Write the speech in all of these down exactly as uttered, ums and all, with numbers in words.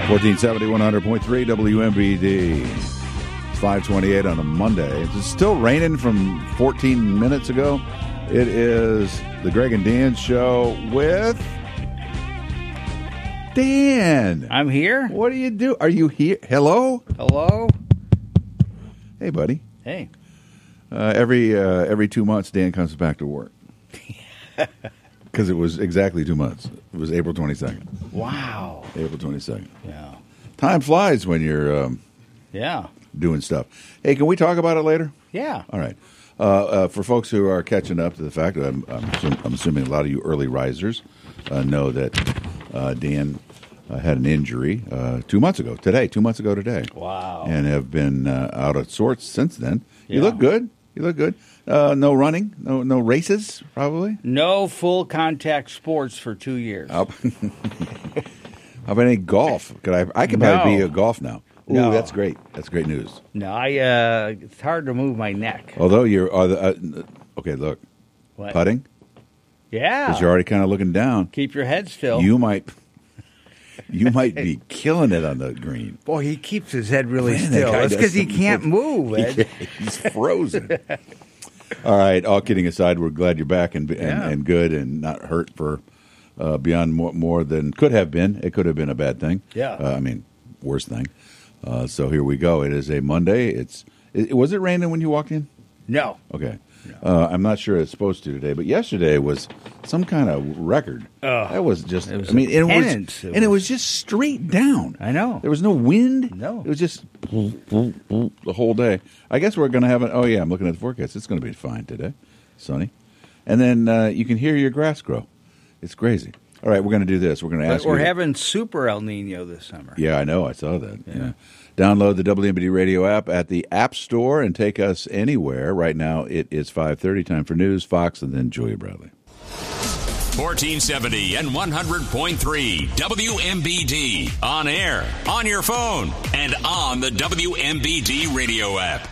fourteen seventy, one hundred point three W M B D. It's five twenty-eight on a Monday. It's still raining from fourteen minutes ago. It is the Greg and Dan Show with Dan. I'm here. What do you do? Are you here? Hello? Hello? Hey, buddy. Hey. Uh, every uh, every two months, Dan comes back to work. Because it was exactly two months. It was April twenty-second. Wow. April twenty-second. Yeah. Time flies when you're um, yeah. doing stuff. Hey, can we talk about it later? Yeah. All right. Uh, uh, for folks who are catching up to the fact, I'm, I'm, assum- I'm assuming a lot of you early risers uh, know that uh, Dan uh, had an injury uh, two months ago, today, two months ago today. Wow. And have been uh, out of sorts since then. You Yeah. look good. You look good. Uh, no running, no no races, probably. No full contact sports for two years. How, how about any golf? Could I? I could probably No. be a golf now. Ooh, No. that's great. That's great news. No, I. Uh, it's hard to move my neck. Although you're, are the, uh, okay, look, What? putting Yeah. because you're already kind of looking down. Keep your head still. You might, you might be killing it on the green. Boy, he keeps his head really Man, that still. guy That's does because he some- can't move. Ed. He's frozen. All right. All kidding aside, we're glad you're back and and, Yeah. and good and not hurt for uh, beyond more, more than could have been. It could have been a bad thing. Yeah. Uh, I mean, worst thing. Uh, so here we go. It is a Monday. It's it, was it raining when you walked in? No. Okay. Uh, I'm not sure it's supposed to today, but yesterday was some kind of record. Ugh. That was just. It was I mean, a it was, penance. It and it was- was just straight down. I know. There was no wind. No. It was just the whole day. I guess we're going to have it. Oh yeah, I'm looking at the forecast. It's going to be fine today, sunny, and then uh, you can hear your grass grow. It's crazy. All right, we're going to do this. We're going to But ask. we're you to- having super El Nino this summer. Yeah, I know. I saw that. Yeah. Download the W M B D Radio app at the App Store and take us anywhere. Right now, it is five thirty. Time for news, Fox, and then Julia Bradley. fourteen seventy and one hundred point three W M B D. On air, on your phone, and on the W M B D Radio app.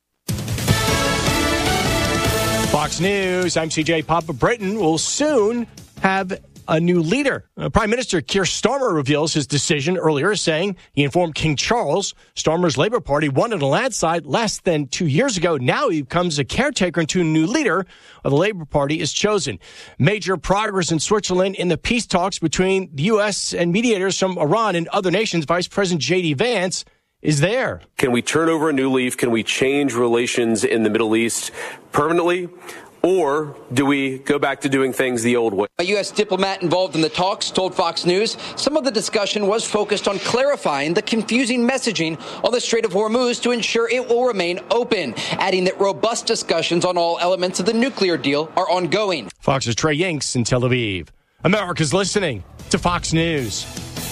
Fox News, I'm C J. Papa. Britain will soon have a new leader. Uh, Prime Minister Keir Starmer reveals his decision earlier, saying he informed King Charles Starmer's Labour Party won in a landslide less than two years ago. Now he becomes a caretaker until a new leader of the Labour Party is chosen. Major progress in Switzerland in the peace talks between the U S and mediators from Iran and other nations. Vice President J D. Vance is there. Can we turn over a new leaf? Can we change relations in the Middle East permanently? Or do we go back to doing things the old way? A U S diplomat involved in the talks told Fox News some of the discussion was focused on clarifying the confusing messaging on the Strait of Hormuz to ensure it will remain open, adding that robust discussions on all elements of the nuclear deal are ongoing. Fox's Trey Yanks in Tel Aviv. America's listening to Fox News.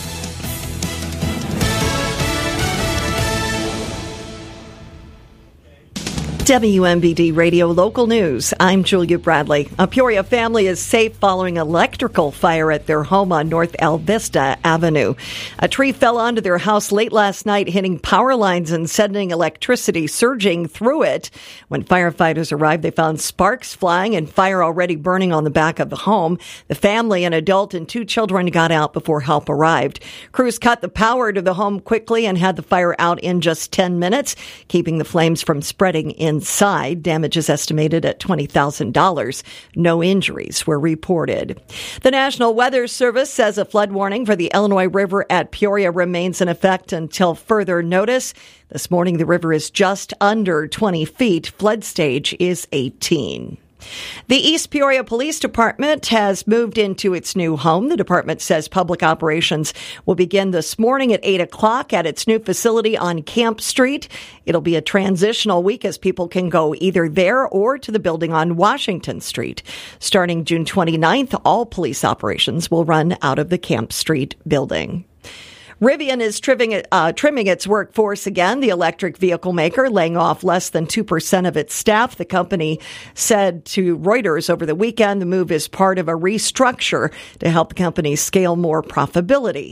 W M B D Radio Local News. I'm Julia Bradley. A Peoria family is safe following electrical fire at their home on North El Vista Avenue. A tree fell onto their house late last night, hitting power lines and sending electricity surging through it. When firefighters arrived, they found sparks flying and fire already burning on the back of the home. The family, an adult and two children, got out before help arrived. Crews cut the power to the home quickly and had the fire out in just ten minutes, keeping the flames from spreading in. Inside, damage is estimated at twenty thousand dollars. No injuries were reported. The National Weather Service says a flood warning for the Illinois River at Peoria remains in effect until further notice. This morning, the river is just under twenty feet. Flood stage is eighteen. The East Peoria Police Department has moved into its new home. The department says public operations will begin this morning at eight o'clock at its new facility on Camp Street. It'll be a transitional week as people can go either there or to the building on Washington Street. Starting June twenty-ninth, all police operations will run out of the Camp Street building. Rivian is trimming, uh, trimming its workforce again. The electric vehicle maker laying off less than two percent of its staff. The company said to Reuters over the weekend the move is part of a restructure to help the company scale more profitability.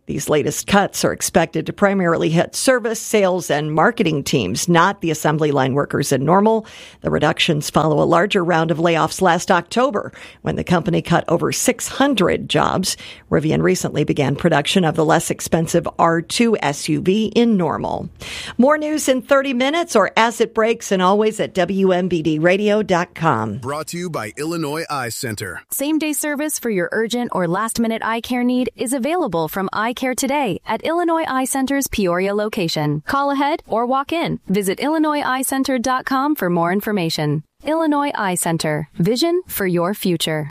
These latest cuts are expected to primarily hit service, sales, and marketing teams, not the assembly line workers at Normal. The reductions follow a larger round of layoffs last October when the company cut over six hundred jobs. Rivian recently began production of the less expensive R two S U V in Normal. More news in thirty minutes or as it breaks, and always at W M B D radio dot com. Brought to you by Illinois Eye Center. Same-day service for your urgent or last-minute eye care need is available from Eye Care today at Illinois Eye Center's Peoria location. Call ahead or walk in. Visit Illinois Eye Center dot com for more information. Illinois Eye Center. Vision for your future.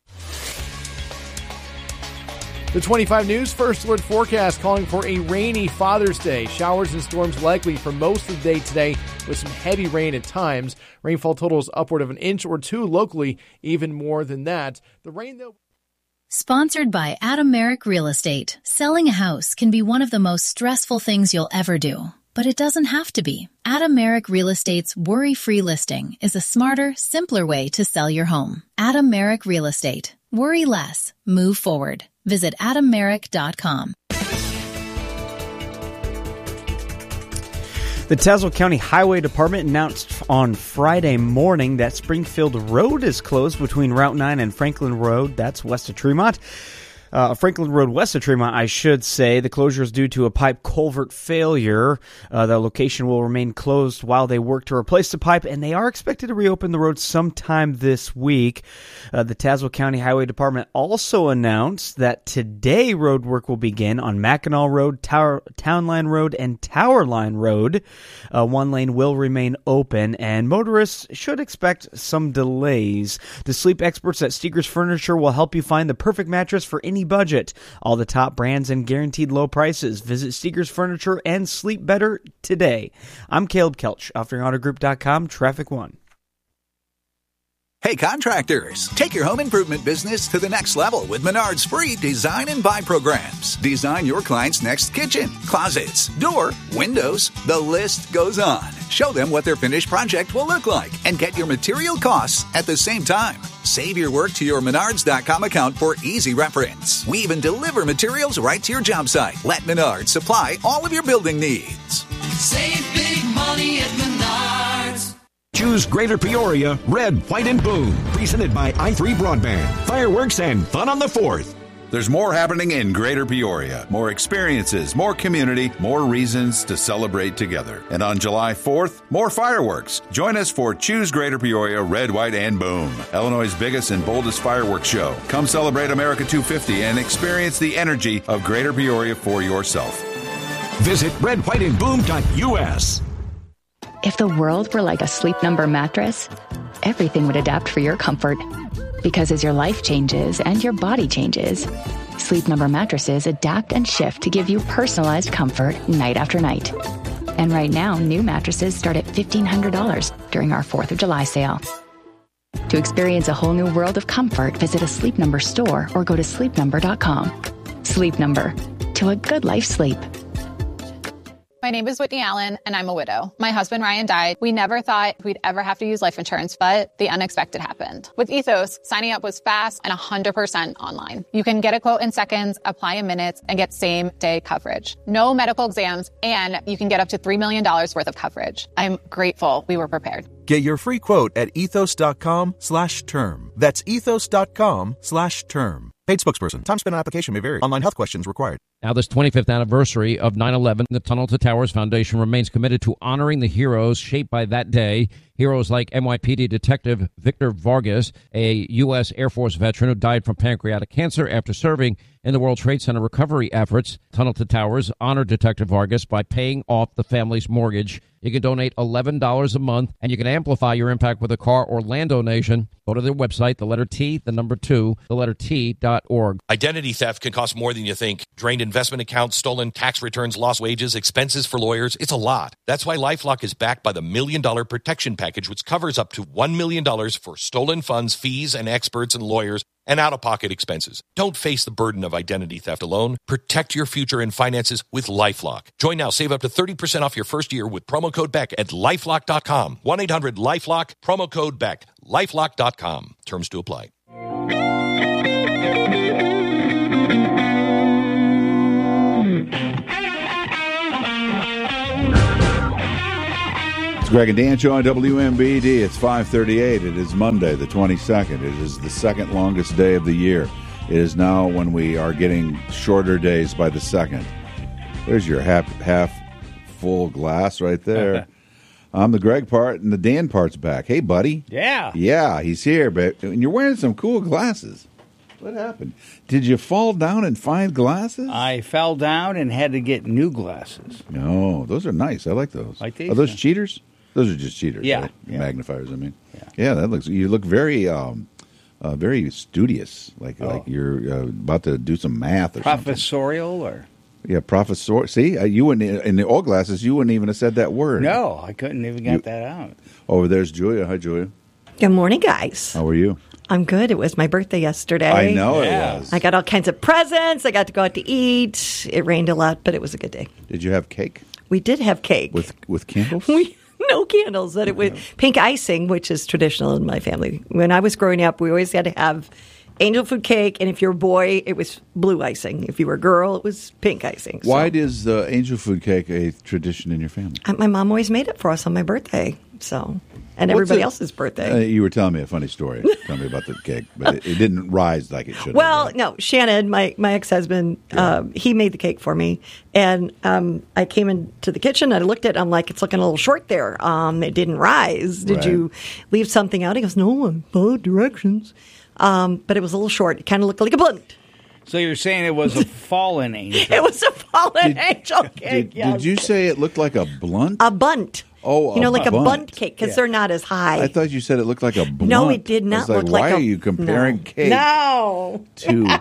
The twenty-five News First Alert forecast calling for a rainy Father's Day. Showers and storms likely for most of the day today with some heavy rain at times. Rainfall totals upward of an inch or two locally, even more than that. The rain, though... Sponsored by Adam Merrick Real Estate. Selling a house can be one of the most stressful things you'll ever do, but it doesn't have to be. Adam Merrick Real Estate's worry-free listing is a smarter, simpler way to sell your home. Adam Merrick Real Estate. Worry less. Move forward. Visit adam merrick dot com. The Tazewell County Highway Department announced on Friday morning that Springfield Road is closed between Route nine and Franklin Road. That's west of Tremont. Uh, Franklin Road west of Tremont, I should say. The closure is due to a pipe culvert failure. Uh, the location will remain closed while they work to replace the pipe, and they are expected to reopen the road sometime this week. Uh, the Tazewell County Highway Department also announced that today road work will begin on Mackinac Road, Tower, Town Line Road, and Tower Line Road. Uh, one lane will remain open, and motorists should expect some delays. The sleep experts at Steger's Furniture will help you find the perfect mattress for any budget. All the top brands and guaranteed low prices. Visit Steger's Furniture and sleep better today. I'm Caleb Kelch, offering auto group dot com, Traffic One. Hey contractors, take your home improvement business to the next level with Menard's free design and buy programs. Design your client's next kitchen, closets, door, windows, the list goes on. Show them what their finished project will look like and get your material costs at the same time. Save your work to your Menards dot com account for easy reference. We even deliver materials right to your job site. Let Menards supply all of your building needs. Save big money at Menards. Choose Greater Peoria, Red, White, and Boom. Presented by i three Broadband. Fireworks and fun on the fourth. There's more happening in Greater Peoria. More experiences, more community, more reasons to celebrate together. And on July fourth, more fireworks. Join us for Choose Greater Peoria, Red, White, and Boom. Illinois' biggest and boldest fireworks show. Come celebrate America two fifty and experience the energy of Greater Peoria for yourself. Visit red white and boom dot U S. If the world were like a Sleep Number mattress, everything would adapt for your comfort. Because as your life changes and your body changes, Sleep Number mattresses adapt and shift to give you personalized comfort night after night. And right now, new mattresses start at fifteen hundred dollars during our fourth of July sale. To experience a whole new world of comfort, visit a Sleep Number store or go to sleep number dot com. Sleep Number. To a good life sleep. My name is Whitney Allen, and I'm a widow. My husband, Ryan, died. We never thought we'd ever have to use life insurance, but the unexpected happened. With Ethos, signing up was fast and one hundred percent online. You can get a quote in seconds, apply in minutes, and get same-day coverage. No medical exams, and you can get up to three million dollars worth of coverage. I'm grateful we were prepared. Get your free quote at ethos dot com slash term. That's ethos dot com slash term. Paid spokesperson. Time spent on application may vary. Online health questions required. Now, this twenty-fifth anniversary of nine eleven, the Tunnel to Towers Foundation remains committed to honoring the heroes shaped by that day. Heroes like N Y P D Detective Victor Vargas, a U S Air Force veteran who died from pancreatic cancer after serving in the World Trade Center recovery efforts. Tunnel to Towers honored Detective Vargas by paying off the family's mortgage. You can donate eleven dollars a month, and you can amplify your impact with a car or land donation. Go to their website, the letter T, the number two, the letter T dot org. Identity theft can cost more than you think. Drained investment accounts, stolen tax returns, lost wages, expenses for lawyers. It's a lot. That's why LifeLock is backed by the Million Dollar Protection Package, which covers up to one million dollars for stolen funds, fees, and experts and lawyers, and out-of-pocket expenses. Don't face the burden of identity theft alone. Protect your future and finances with LifeLock. Join now. Save up to thirty percent off your first year with promo code Beck at lifelock dot com. one eight hundred lifelock, promo code Beck. lifelock dot com. Terms to apply. It's Greg and Dan Show on W M B D. It's five thirty-eight. It is Monday, the twenty-second. It is the second longest day of the year. It is now when we are getting shorter days by the second. There's your half, half full glass right there. I'm the Greg part, and the Dan part's back. Hey, buddy. Yeah. Yeah, he's here, but and you're wearing some cool glasses. What happened? Did you fall down and find glasses? I fell down and had to get new glasses. No, those are nice. I like those. Like these? Are those cheaters? Those are just cheaters. Yeah. Right? yeah. Magnifiers, I mean. Yeah. Yeah, that looks. You look very, um, uh, very studious, like Oh. like you're uh, about to do some math or Professorial something. or? Yeah, professor. See, uh, you wouldn't in the old glasses. You wouldn't even have said that word. No, I couldn't even get You- that out. Over there's Julia. Hi, Julia. Good morning, guys. How are you? I'm good. It was my birthday yesterday. I know Yeah. it was. I got all kinds of presents. I got to go out to eat. It rained a lot, but it was a good day. Did you have cake We did have cake. with with candles? We no candles. That it was pink icing, which is traditional in my family. When I was growing up, we always had to have angel food cake, and if you're a boy, it was blue icing. If you were a girl, it was pink icing. So, Why is the angel food cake a tradition in your family? uh, my mom always made it for us on my birthday. So, and What's everybody it- else's birthday. Uh, you were telling me a funny story. Tell me about the cake, but it, it didn't rise like it should. Well, have. no, Shannon, my, my ex-husband, um, he made the cake for me. And um, I came into the kitchen, and I looked at it, I'm like, it's looking a little short there. Um, it didn't rise. Did Right. you leave something out? He goes, no, I followed directions. Um, but it was a little short. It kind of looked like a blunt. So you're saying it was a fallen angel? It was a fallen Did- angel cake. Did, yes. did you say it looked like a blunt? A bunt. Oh, You know, a like a bunt. bunt cake, because Yeah. they're not as high. I thought you said it looked like a blunt. No, it did I not was like, look like why a- are you comparing no. cake No. to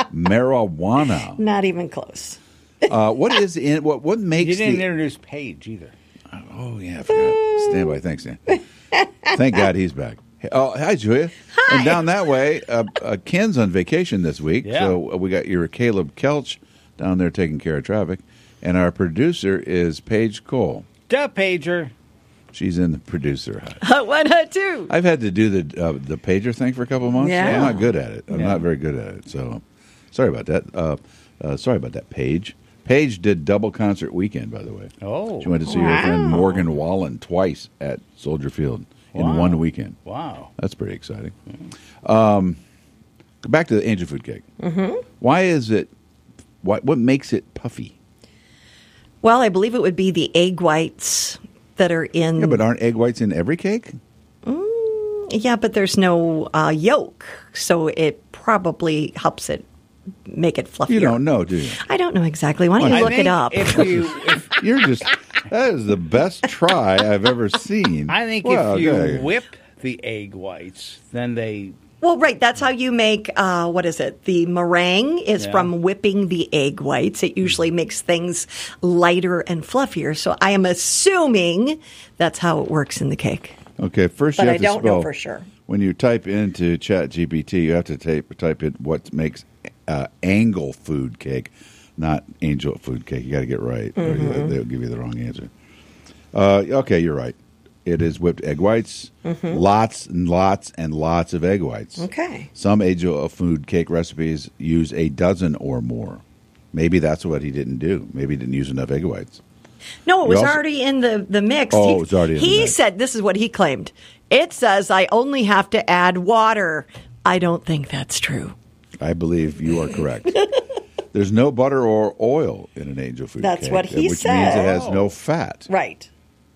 marijuana? Not even close. Uh, what is in what? What makes You didn't the? introduce Paige either. Oh yeah, I forgot. Stand by. Thanks, Dan. Thank God he's back. Oh, hi, Julia. Hi. And down that way, uh, uh, Ken's on vacation this week, Yeah. so we got your Caleb Kelch down there taking care of traffic, and our producer is Paige Cole. Duh, Pager. She's in the producer hut. Hut one, hut two. I've had to do the uh, the pager thing for a couple of months. Yeah. I'm not good at it. I'm Yeah. not very good at it. So sorry about that. Uh, uh, sorry about that, Paige. Paige did double concert weekend, by the way. Oh. She went to see her friend Morgan Wallen twice at Soldier Field in Wow. one weekend. Wow. That's pretty exciting. Um, back to the angel food cake. Mm-hmm. Why is it? What what makes it puffy? Well, I believe it would be the egg whites that are in. Yeah, but aren't egg whites in every cake? Mm, yeah, but there's no uh, yolk, so it probably helps it make it fluffier. You don't know, do you? I don't know exactly. Why don't you I look think it up? If you, if, You're just that is the best try I've ever seen. I think Well, if you okay. whip the egg whites, then they. Well, right. That's how you make, uh, what is it? The meringue is Yeah. from whipping the egg whites. It usually makes things lighter and fluffier. So I am assuming that's how it works in the cake. Okay, first But you I have to don't spell, know for sure. When you type into Chat G P T, you have to type type in what makes uh, angle food cake, not angel food cake. You got to get it right, or Mhm. they'll give you the wrong answer. Uh, okay, you're right. It is whipped egg whites, Mhm. lots and lots and lots of egg whites. Okay. Some angel food cake recipes use a dozen or more. Maybe that's what he didn't do. Maybe he didn't use enough egg whites. No, it You was also- already in the, the mix. Oh, He- it was already in the He mix. said, this is what he claimed. It says I only have to add water. I don't think that's true. I believe you are correct. There's no butter or oil in an angel food That's cake, what he which said. means it has no fat. Right.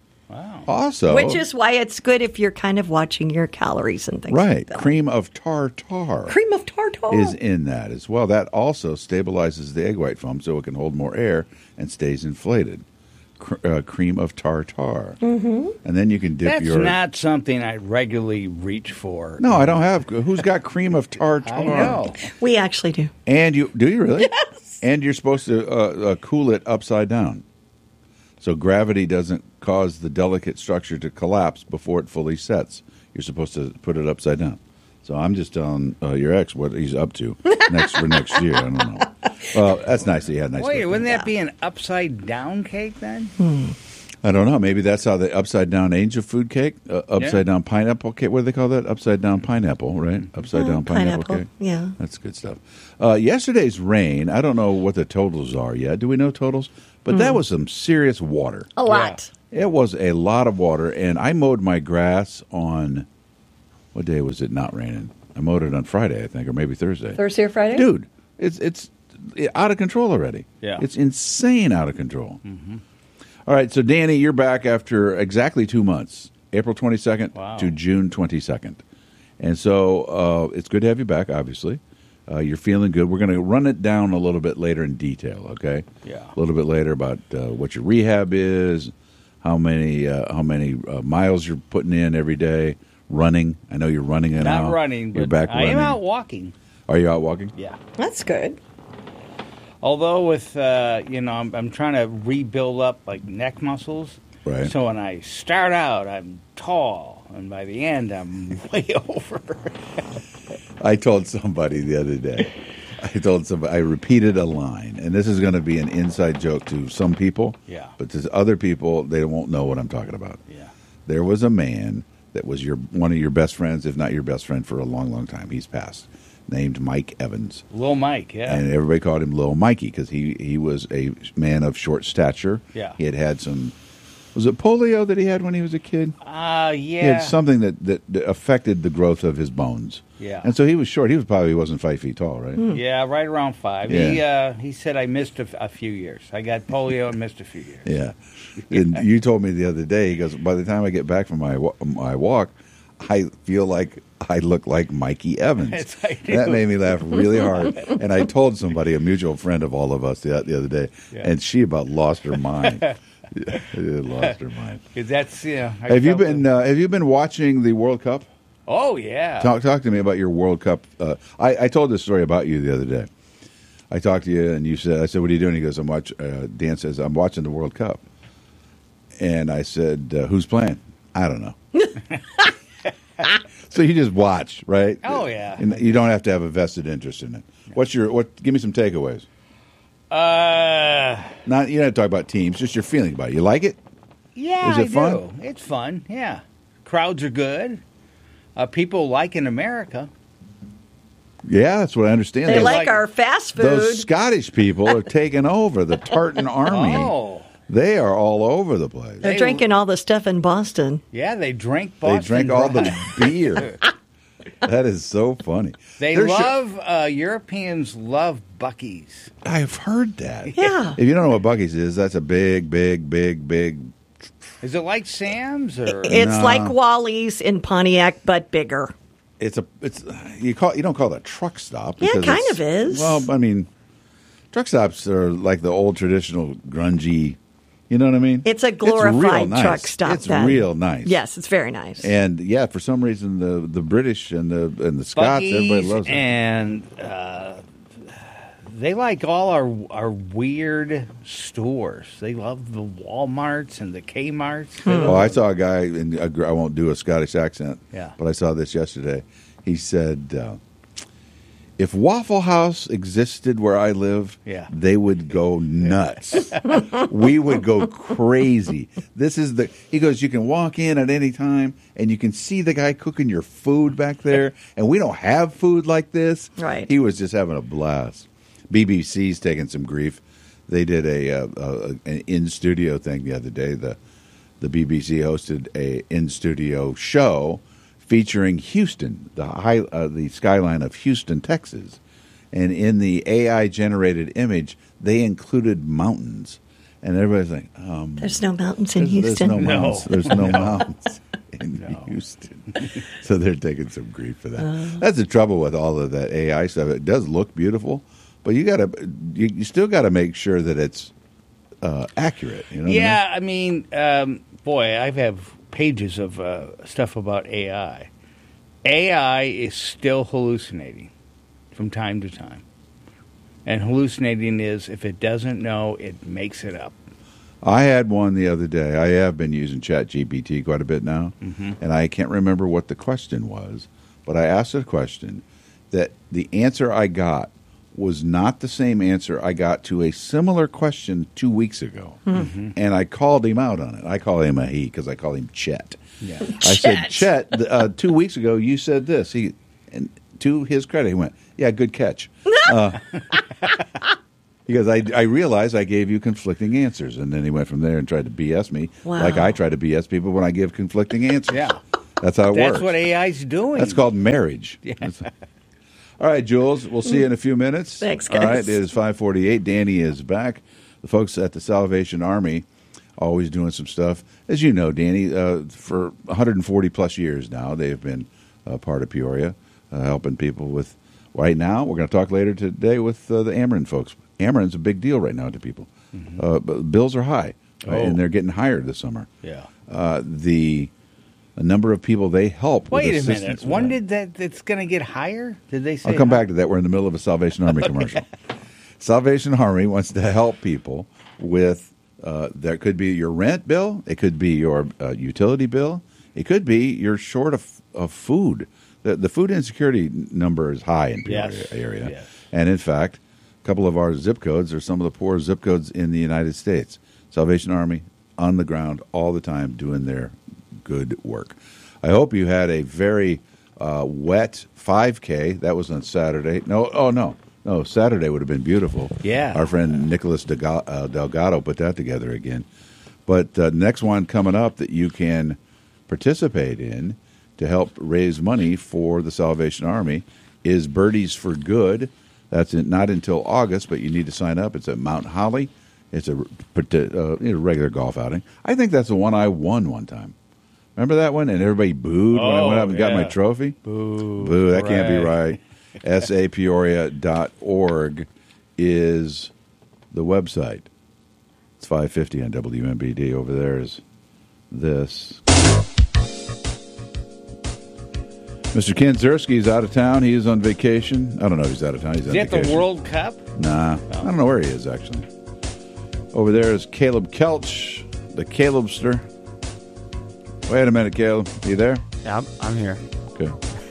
Also, Which is why it's good if you're kind of watching your calories and things right, like that. cream of tartar Cream of tartar. is in that as well. That also stabilizes the egg white foam so it can hold more air and stays inflated. Cr- uh, cream of tartar, Mm-hmm. and then you can dip That's your. not something I regularly reach for. No, I don't have. Who's got cream of tartar? I know. We actually do. And you do you really? Yes. And you're supposed to uh, uh, cool it upside down, so gravity doesn't cause the delicate structure to collapse before it fully sets. You're supposed to put it upside down. So I'm just telling uh, your ex what he's up to next for next year. I don't know. Well, that's nice that you had a nice. Wait, birthday. wouldn't that be an upside down cake then? Hmm. I don't know. Maybe that's how the upside down angel food cake, uh, upside Yeah. down pineapple cake. What do they call that? Upside down pineapple, right? Upside Oh, down pineapple, pineapple, cake. yeah. That's good stuff. Uh, yesterday's rain. I don't know what the totals are yet. Do we know totals? But that Mm. was some serious water. A lot. It It was a lot of water, and I mowed my grass on, what day was it not raining? I mowed it on Friday, I think, or maybe Thursday. Thursday or Friday? Dude, it's it's out of control already. Yeah. It's insane out of control. Mm-hmm. All right, so Danny, you're back after exactly two months, April twenty-second Wow. to June twenty-second. And so uh, it's good to have you back, obviously. Uh, you're feeling good. We're going to run it down a little bit later in detail, okay? Yeah. A little bit later about uh, what your rehab is, how many uh, how many uh, miles you're putting in every day, running. I know you're running it Not out. running, You're but back I running. am out walking. Are you out walking? Yeah. That's good. Although with, uh, you know, I'm, I'm trying to rebuild up, like, neck muscles. Right. So when I start out, I'm tall, and by the end, I'm way over. I told somebody the other day, I told somebody, I repeated a line, and this is going to be an inside joke to some people. Yeah. But to other people, they won't know what I'm talking about. Yeah. There was a man that was your one of your best friends, if not your best friend, for a long, long time. He's passed. Named Mike Evans. Lil Mike, yeah. And everybody called him Lil Mikey because he, he was a man of short stature. Yeah. He had had some, was it polio that he had when he was a kid? Uh, yeah. He had something that, that, that affected the growth of his bones. Yeah. And so he was short. He was probably wasn't five feet tall, right? Yeah, right around five. Yeah. He uh, he said I missed a, f- a few years. I got polio and missed a few years. Yeah. And you told me the other day, he goes, by the time I get back from my wa- my walk, I feel like I look like Mikey Evans. Yes, I do. That made me laugh really hard. And I told somebody, a mutual friend of all of us, the, the other day, Yeah. and she about lost her mind. Yeah, she lost her mind. 'Cause that's, you know, I Have you felt been uh, Have you been watching the World Cup? the- oh, yeah. Talk talk to me about your World Cup. Uh, I, I told this story about you the other day. I talked to you, and you said, "I said, what are you doing?" He goes, "I'm watch." Uh, Dan says, "I'm watching the World Cup." And I said, uh, "Who's playing?" I don't know. So you just watch, right? Oh, yeah. And you don't have to have a vested interest in it. What's your what? Give me some takeaways. Uh, Not you don't have to talk about teams, just your feeling about it. You like it? yeah, Is it I fun? do. It's fun, yeah. Crowds are good. Uh, people like in America. Yeah, that's what I understand. They Those- like our fast food. Those Scottish people are taking over the tartan army. Oh. They are all over the place. They're drinking all the stuff in Boston. Yeah, they drink Boston They drink all the Dry. beer. That is so funny. They They're sure- love, uh, Europeans love Buc-ee's. I've heard that. Yeah. If you don't know what Buc-ee's is, that's a big, big, big, big. Is it like Sam's or? It's No. like Wally's in Pontiac, but bigger. It's a. It's you call. You don't call it a truck stop. Yeah, it because kind it's- of is. Well, I mean, truck stops are like the old traditional grungy. You know what I mean? It's a real glorified nice. truck stop. It's then. real nice. Yes, it's very nice. And yeah, for some reason, the the British and the and the Scots, everybody Buc-ee's loves it. and uh, they like all our our weird stores. They love the Walmarts and the Kmarts. They Oh, love- I saw a guy, and I won't do a Scottish accent, Yeah. but I saw this yesterday. He said, uh, if Waffle House existed where I live, Yeah. they would go nuts. We would go crazy. This is the, he goes, you can walk in at any time, and you can see the guy cooking your food back there, and we don't have food like this. Right. He was just having a blast. B B C's taking some grief. They did a, uh a an in studio thing the other day. The the B B C hosted a in studio show featuring Houston, the high uh, the skyline of Houston, Texas, and in the A I generated image they included mountains, and everybody's like, um, There's no mountains in there's, Houston. There's no, No. mountains. There's no No. mountains in Houston. So they're taking some grief for that. Uh. That's the trouble with all of that A I stuff. It does look beautiful, but you got to you, you still got to make sure that it's uh, accurate. You know? what I mean? yeah, I mean, um, boy, I have pages of uh, stuff about A I. A I is still hallucinating from time to time. And hallucinating is if it doesn't know, it makes it up. I had one the other day. I have been using ChatGPT quite a bit now, Mhm. and I can't remember what the question was, but I asked a question that the answer I got was not the same answer I got to a similar question two weeks ago. Mhm. And I called him out on it. I call him a he because I call him Chet. Yeah. I said, Chet, th- uh, two weeks ago you said this. He, and to his credit, he went, yeah, good catch. Uh, Because I, I realized I gave you conflicting answers, and then he went from there and tried to B S me, Wow. like I try to B S people when I give conflicting answers. Yeah. That's how it That's works. what A I's doing. That's called marriage. Yeah. That's- All right, Jules, we'll see you in a few minutes. Thanks, All right, guys. it is five forty-eight. Danny is back. The folks at the Salvation Army always doing some stuff. As you know, Danny, uh, for one hundred forty plus years now, they've been uh, part of Peoria, uh, helping people with. Right now, we're going to talk later today with uh, the Ameren folks. Ameren's a big deal right now to people. Mm-hmm. Uh, but bills are high, right? Oh. And they're getting higher this summer. Yeah. Uh, the a number of people they help. Wait with a assistance minute. with When that. did that? It's going to get higher? Did they say? I'll come higher? back to that. We're in the middle of a Salvation Army commercial. Salvation Army wants to help people with. Uh, that could be your rent bill. It could be your uh, utility bill. It could be you're short of, of food. The, the food insecurity number is high in Peoria Yes. area. Yes. And in fact, a couple of our zip codes are some of the poorest zip codes in the United States. Salvation Army on the ground all the time doing their good work. I hope you had a very uh, wet five K. That was on Saturday. No, oh, no. No, Saturday would have been beautiful. Yeah. Our friend Nicholas Delga- uh, Delgado put that together again. But uh, next one coming up that you can participate in to help raise money for the Salvation Army is Birdies for Good. That's in, not until August, but you need to sign up. It's at Mount Holly. It's a uh, you know, regular golf outing. I think that's the one I won one time. Remember that one? And everybody booed when I went up and got my yeah. trophy? Boo. Boo, that can't be Right. right. S A Peoria dot org is the website. It's five fifty on W M B D. Over there is this. Mister Ken Zerski's out of town. He is on vacation. I don't know if he's out of town. He's Is on that vacation. the World Cup? Nah. I don't know where he is, actually. Over there is Caleb Kelch, the Calebster. Wait a minute, Caleb. You there? Yeah, I'm, I'm here. Okay.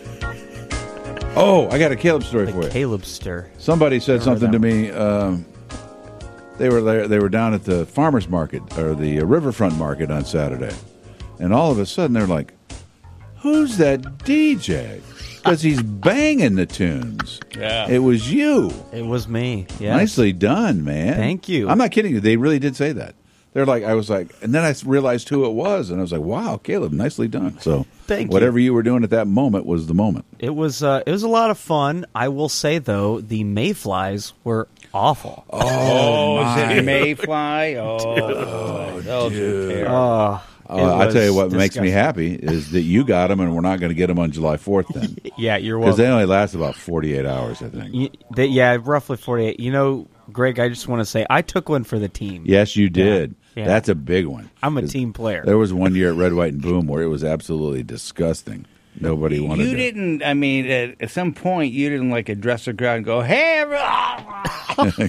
Oh, I got a Caleb story The for you. Calebster. Somebody said Remember something that to one. me. Um, they were there. They were down at the farmers market or the uh, riverfront market on Saturday, and all of a sudden they're like, "Who's that D J?" Because he's banging the tunes. Yeah. It was you. It was me. Yes. Nicely done, man. Thank you. I'm not kidding you. They really did say that. They're like, I was like, and then I realized who it was, and I was like, wow, Caleb, nicely done. So Thank you. whatever you were doing at that moment was the moment. It was uh, it was a lot of fun. I will say though, the mayflies were awful. Oh, my. is it Mayfly? Oh, those are terrible. Oh, Uh, it I tell you what was makes me disgusting. happy is that you got them, and we're not going to get them on July fourth then. Yeah, you're Because welcome. they only last about forty-eight hours, I think. Y- they- yeah, roughly forty-eight. You know, Greg, I just want to say I took one for the team. Yes, you did. Yeah. That's a big one. I'm a 'Cause team player. There was one year at Red, White, and Boom where it was absolutely disgusting. Nobody wanted You to. didn't, I mean, at, at some point, you didn't like address the crowd and go, hey, everyone.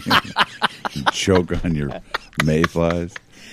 choke on your mayflies.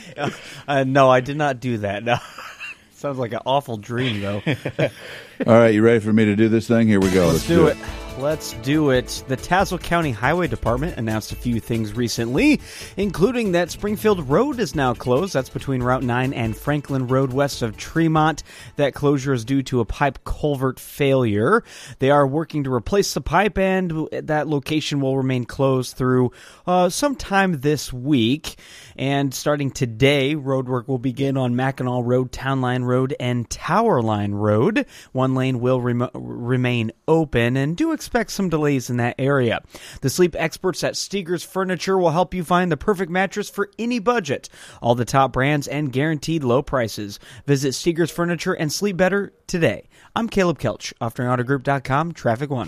Uh, no, I did not do that. No. Sounds like an awful dream, though. All right, you ready for me to do this thing? Here we go. Let's, do, it. Let's do it. The Tazewell County Highway Department announced a few things recently, including that Springfield Road is now closed. That's between Route nine and Franklin Road west of Tremont. That closure is due to a pipe culvert failure. They are working to replace the pipe, and that location will remain closed through uh, sometime this week. And starting today, road work will begin on Mackinac Road, Town Line Road, and Tower Line Road. One lane will rem- remain open, and do expect some delays in that area. The sleep experts at Steger's Furniture will help you find the perfect mattress for any budget. All the top brands and guaranteed low prices. Visit Steger's Furniture and sleep better today. I'm Caleb Kelch, offering auto group dot com, Traffic One.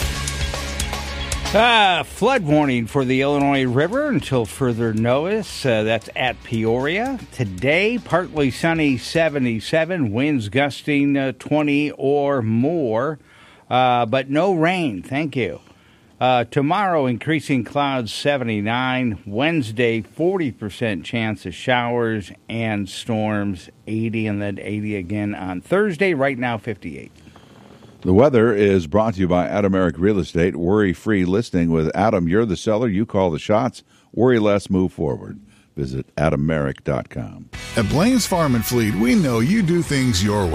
Uh, flood warning for the Illinois River until further notice. Uh, that's at Peoria. Today, partly sunny, seventy-seven, winds gusting uh, twenty or more, uh, but no rain. Thank you. Uh, tomorrow, increasing clouds, seventy-nine. Wednesday, forty percent chance of showers and storms, eighty, and then eighty again on Thursday. Right now, fifty-eight. The weather is brought to you by Adam Merrick Real Estate. Worry-free listing with Adam. You're the seller. You call the shots. Worry less. Move forward. Visit adam merrick dot com. At Blaine's Farm and Fleet, we know you do things your way.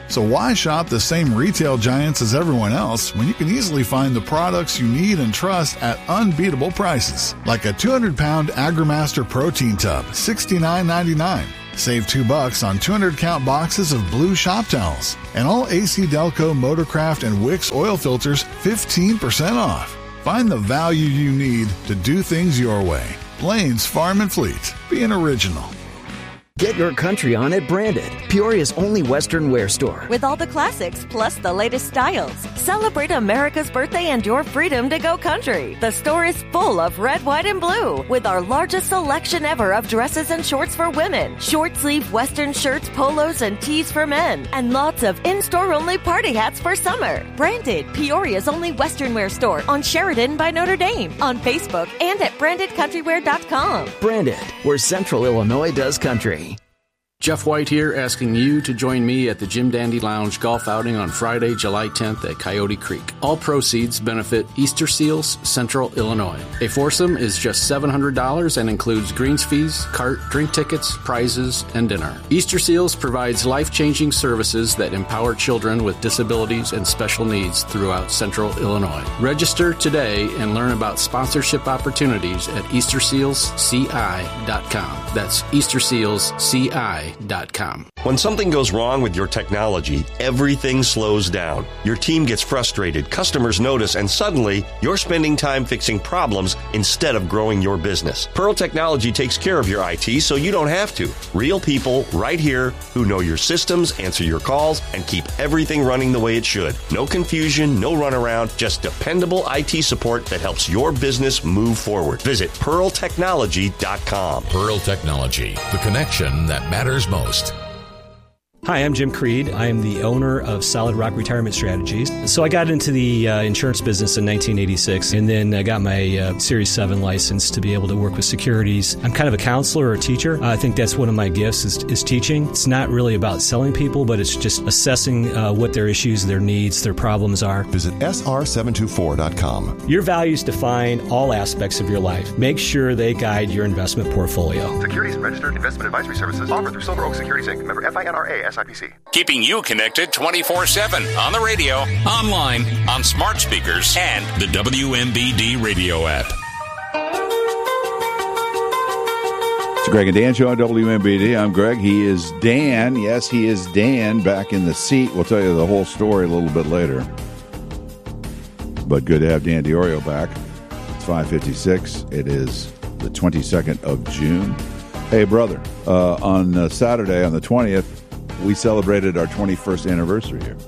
So why shop the same retail giants as everyone else when you can easily find the products you need and trust at unbeatable prices? Like a two hundred pound AgriMaster protein tub, sixty-nine ninety-nine. Save two bucks on two hundred count boxes of blue shop towels. And all A C Delco, Motorcraft, and Wix oil filters, fifteen percent off. Find the value you need to do things your way. Blaine's Farm and Fleet. Be an original. Get your country on at Branded, Peoria's only Western wear store. With all the classics plus the latest styles. Celebrate America's birthday and your freedom to go country. The store is full of red, white, and blue with our largest selection ever of dresses and shorts for women, short sleeve Western shirts, polos, and tees for men, and lots of in-store only party hats for summer. Branded, Peoria's only Western wear store on Sheridan by Notre Dame, on Facebook, and at branded country wear dot com. Branded, where Central Illinois does country. Jeff White here, asking you to join me at the Jim Dandy Lounge golf outing on Friday, July tenth at Coyote Creek. All proceeds benefit Easter Seals, Central Illinois. A foursome is just seven hundred dollars and includes greens fees, cart, drink tickets, prizes, and dinner. Easter Seals provides life-changing services that empower children with disabilities and special needs throughout Central Illinois. Register today and learn about sponsorship opportunities at easter seals c i dot com. That's easter seals c i dot com. When something goes wrong with your technology, everything slows down. Your team gets frustrated, customers notice, and suddenly you're spending time fixing problems instead of growing your business. Pearl Technology takes care of your I T so you don't have to. Real people right here who know your systems, answer your calls, and keep everything running the way it should. No confusion, no runaround, just dependable I T support that helps your business move forward. Visit pearl technology dot com. Pearl Technology, the connection that matters most. Hi, I'm Jim Creed. I am the owner of Solid Rock Retirement Strategies. So I got into the uh, insurance business in nineteen eighty-six, and then I got my uh, Series seven license to be able to work with securities. I'm kind of a counselor or a teacher. I think that's one of my gifts is, is teaching. It's not really about selling people, but it's just assessing uh, what their issues, their needs, their problems are. Visit S R seven two four dot com. Your values define all aspects of your life. Make sure they guide your investment portfolio. Securities and registered investment advisory services offered through Silver Oak Securities Incorporated. Member F I N R A S I P C. Keeping you connected twenty-four seven on the radio, online, on smart speakers, and the W M B D radio app. It's the Greg and Dan Show on W M B D. I'm Greg. He is Dan. Yes, he is Dan back in the seat. We'll tell you the whole story a little bit later. But good to have Dan DiOrio back. It's five fifty-six. It is the twenty-second of June. Hey, brother, uh, on uh, Saturday, on the twentieth, we celebrated our twenty-first anniversary here.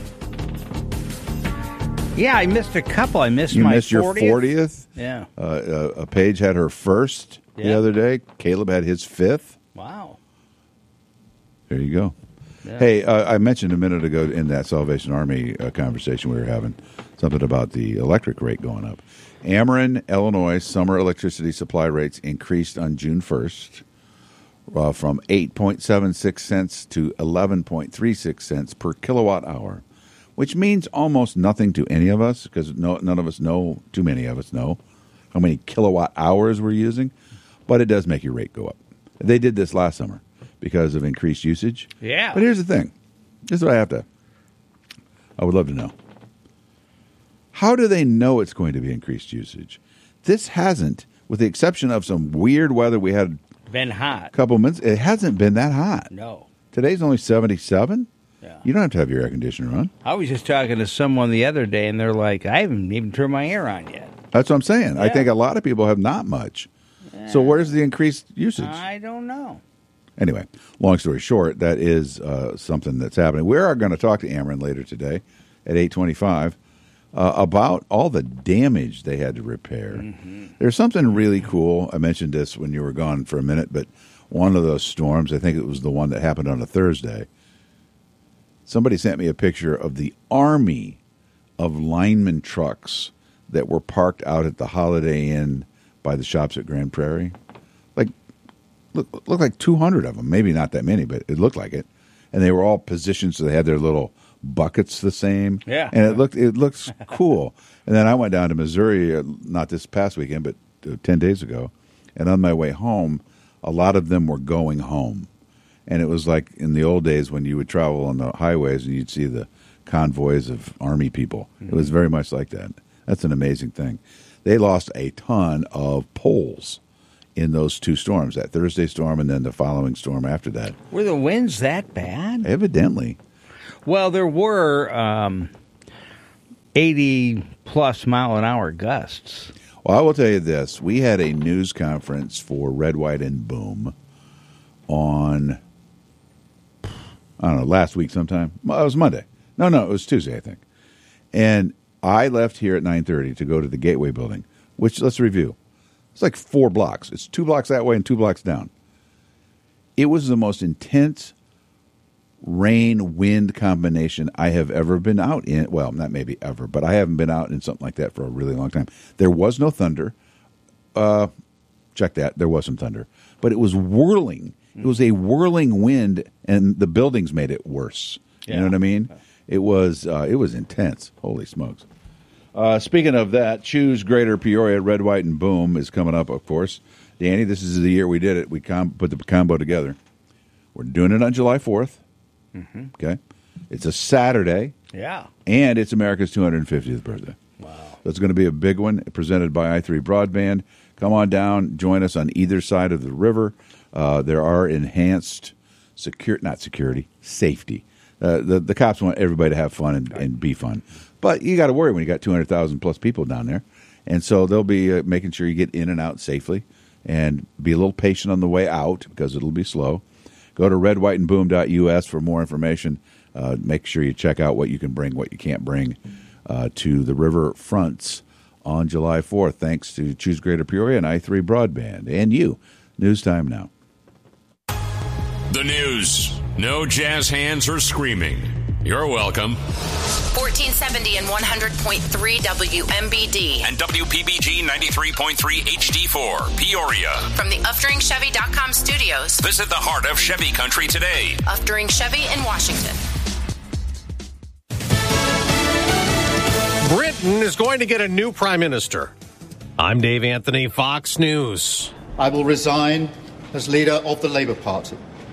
Yeah, I missed a couple. I missed you my missed fortieth. your fortieth. Yeah. Uh, uh, uh, Paige had her first yeah. the other day. Caleb had his fifth. Wow. There you go. Yeah. Hey, uh, I mentioned a minute ago in that Salvation Army uh, conversation we were having something about the electric rate going up. Ameren, Illinois, summer electricity supply rates increased on June first. Uh, from eight point seven six cents to eleven point three six cents per kilowatt hour, which means almost nothing to any of us because no, none of us know, too many of us know, how many kilowatt hours we're using, but it does make your rate go up. They did this last summer because of increased usage. Yeah. But here's the thing. This is what I have to, I would love to know. How do they know it's going to be increased usage? This hasn't, with the exception of some weird weather we had been hot. Couple minutes. It hasn't been that hot. No. Today's only seventy-seven. Yeah. You don't have to have your air conditioner on. I was just talking to someone the other day, and they're like, I haven't even turned my air on yet. That's what I'm saying. Yeah. I think a lot of people have not much. Yeah. So where's the increased usage? I don't know. Anyway, long story short, that is uh, something that's happening. We are going to talk to Ameren later today at eight twenty-five uh, about all the damage they had to repair. Mm-hmm. There's something really cool. I mentioned this when you were gone for a minute, but one of those storms, I think it was the one that happened on a Thursday, somebody sent me a picture of the army of lineman trucks that were parked out at the Holiday Inn by the shops at Grand Prairie. Like, look, looked like two hundred of them. Maybe not that many, but it looked like it. And they were all positioned so they had their little buckets the same. Yeah. And it looked it looks cool. And then I went down to Missouri, uh, not this past weekend, but uh, ten days ago. And on my way home, a lot of them were going home. And it was like in the old days when you would travel on the highways and you'd see the convoys of army people. Mm-hmm. It was very much like that. That's an amazing thing. They lost a ton of poles in those two storms, that Thursday storm and then the following storm after that. Were the winds that bad? Evidently. Well, there were um, eighty-plus mile-an-hour gusts. Well, I will tell you this. We had a news conference for Red, White, and Boom on, I don't know, last week sometime. Well, it was Monday. No, no, it was Tuesday, I think. And I left here at nine thirty to go to the Gateway Building, which, let's review. It's like four blocks. It's two blocks that way and two blocks down. It was the most intense rain-wind combination I have ever been out in. Well, not maybe ever, but I haven't been out in something like that for a really long time. There was no thunder. Uh, check that. There was some thunder. But it was whirling. It was a whirling wind, and the buildings made it worse. You yeah. know what I mean? It was uh, it was intense. Holy smokes. Uh, speaking of that, Choose Greater Peoria, Red, White, and Boom is coming up, of course. Danny, this is the year we did it. We com- put the combo together. We're doing it on July fourth. Mm-hmm. Okay. It's a Saturday. Yeah. And it's America's two hundred fiftieth birthday. Wow. So it's going to be a big one, presented by i three Broadband. Come on down. Join us on either side of the river. Uh, there are enhanced secure, not security, safety. Uh, the, the cops want everybody to have fun and, and be fun. But you got to worry when you got two hundred thousand plus people down there. And so they'll be uh, making sure you get in and out safely and be a little patient on the way out because it'll be slow. Go to red white and boom dot u s for more information. Uh, make sure you check out what you can bring, what you can't bring uh, to the river fronts on July fourth. Thanks to Choose Greater Peoria and i three Broadband. And you. News time now. The news. No jazz hands or screaming. You're welcome. fourteen seventy and one hundred point three W M B D. And W P B G ninety-three point three H D four, Peoria. From the Uftering Chevy dot com studios. Visit the heart of Chevy country today. Uftering Chevy in Washington. Britain is going to get a new prime minister. I'm Dave Anthony, Fox News. I will resign as leader of the Labour Party.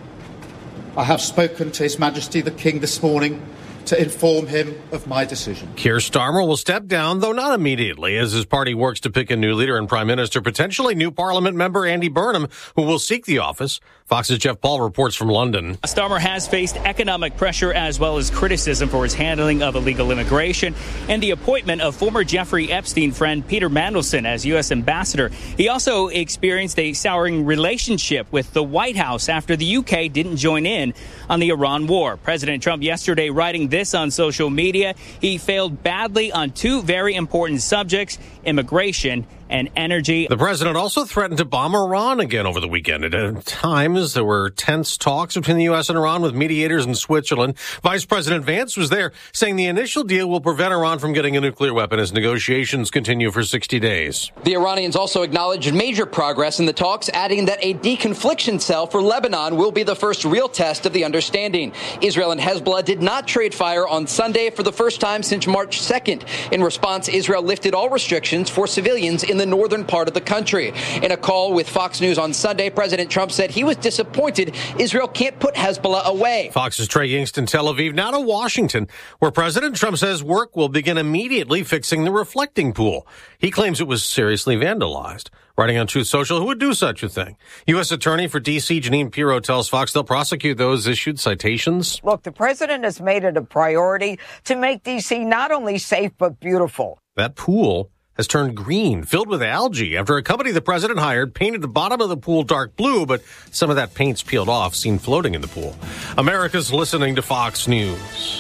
I have spoken to His Majesty the King this morning to inform him of my decision. Keir Starmer will step down, though not immediately, as his party works to pick a new leader and prime minister, potentially new parliament member Andy Burnham, who will seek the office. Fox's Jeff Paul reports from London. Starmer has faced economic pressure as well as criticism for his handling of illegal immigration and the appointment of former Jeffrey Epstein friend Peter Mandelson as U S ambassador. He also experienced a souring relationship with the White House after the U K didn't join in on the Iran war. President Trump yesterday writing this on social media. He failed badly on two very important subjects, immigration and energy. The president also threatened to bomb Iran again over the weekend. At times, there were tense talks between the U S and Iran with mediators in Switzerland. Vice President Vance was there, saying the initial deal will prevent Iran from getting a nuclear weapon as negotiations continue for sixty days. The Iranians also acknowledged major progress in the talks, adding that a deconfliction cell for Lebanon will be the first real test of the understanding. Israel and Hezbollah did not trade fire on Sunday for the first time since March second. In response, Israel lifted all restrictions for civilians in the northern part of the country. In a call with Fox News on Sunday, President Trump said he was disappointed Israel can't put Hezbollah away. Fox's Trey Yingst in Tel Aviv, now to Washington, where President Trump says work will begin immediately fixing the reflecting pool. He claims it was seriously vandalized. Writing on Truth Social, who would do such a thing? U S Attorney for D C Janine Pirro tells Fox they'll prosecute those issued citations. Look, the president has made it a priority to make D C not only safe but beautiful. That pool has turned green, filled with algae, after a company the president hired painted the bottom of the pool dark blue, but some of that paint's peeled off, seen floating in the pool. America's listening to Fox News.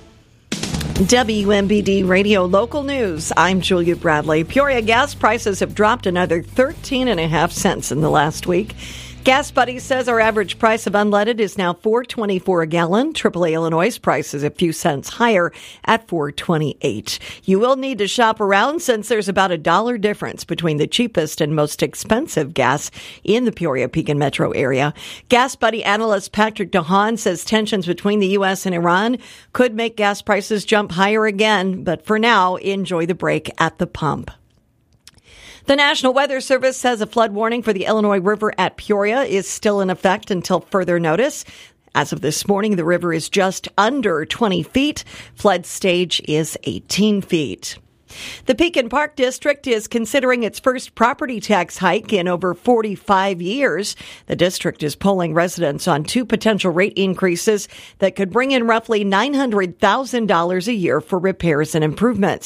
W M B D Radio Local News. I'm Julia Bradley. Peoria gas prices have dropped another thirteen and a half cents in the last week. Gas Buddy says our average price of unleaded is now four dollars and twenty-four cents a gallon. triple A Illinois' price is a few cents higher at four dollars and twenty-eight cents. You will need to shop around since there's about a dollar difference between the cheapest and most expensive gas in the Peoria-Pekin metro area. Gas Buddy analyst Patrick DeHaan says tensions between the U S and Iran could make gas prices jump higher again, but for now, enjoy the break at the pump. The National Weather Service says a flood warning for the Illinois River at Peoria is still in effect until further notice. As of this morning, the river is just under twenty feet. Flood stage is eighteen feet. The Pekin Park District is considering its first property tax hike in over forty-five years. The district is polling residents on two potential rate increases that could bring in roughly nine hundred thousand dollars a year for repairs and improvements.